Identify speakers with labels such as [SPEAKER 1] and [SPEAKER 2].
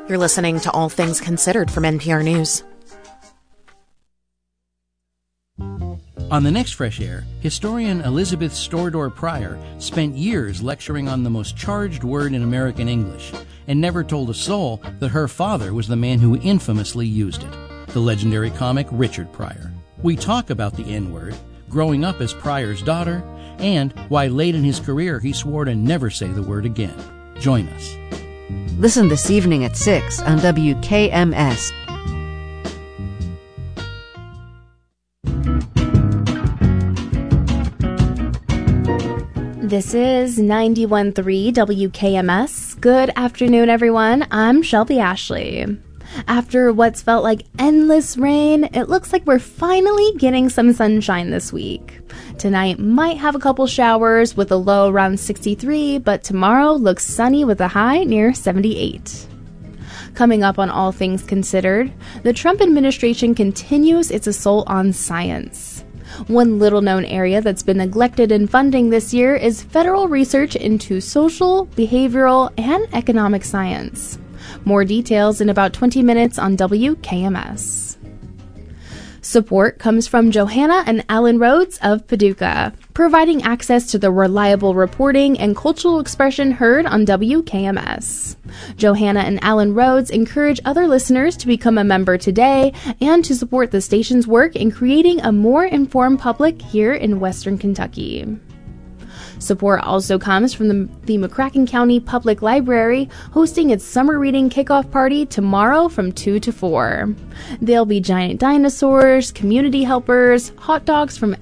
[SPEAKER 1] You're listening to All Things Considered from NPR News.
[SPEAKER 2] On the next Fresh Air, historian Elizabeth Stordor Pryor spent years lecturing on the most charged word in American English and never told a soul that her father was the man who infamously used it, the legendary comic Richard Pryor. We talk about the N-word, growing up as Pryor's daughter, and why late in his career he swore to never say the word again. Join us.
[SPEAKER 3] Listen this evening at 6 on WKMS.
[SPEAKER 4] This is 91.3 WKMS. Good afternoon, everyone. I'm Shelby Ashley. After what's felt like endless rain, it looks like we're finally getting some sunshine this week. Tonight might have a couple showers with a low around 63, but tomorrow looks sunny with a high near 78. Coming up on All Things Considered, the Trump administration continues its assault on science. One little-known area that's been neglected in funding this year is federal research into social, behavioral, and economic science. More details in about 20 minutes on WKMS. Support comes from Johanna and Alan Rhodes of Paducah, providing access to the reliable reporting and cultural expression heard on WKMS. Johanna and Alan Rhodes encourage other listeners to become a member today and to support the station's work in creating a more informed public here in Western Kentucky. Support also comes from the McCracken County Public Library, hosting its summer reading kickoff party tomorrow from 2 to 4. There'll be giant dinosaurs, community helpers, hot dogs from